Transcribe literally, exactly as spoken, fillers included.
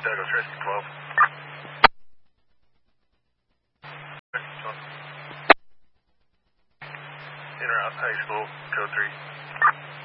Douglas, rescue twelve. In route, high school, code three.